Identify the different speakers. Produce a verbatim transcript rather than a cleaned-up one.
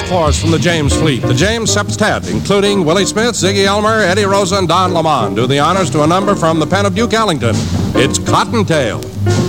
Speaker 1: force from the James fleet, the James Septet, including Willie Smith, Ziggy Elmer, Eddie Rosa, and Don Lamont, do the honors to a number from the pen of Duke Ellington. It's Cottontail.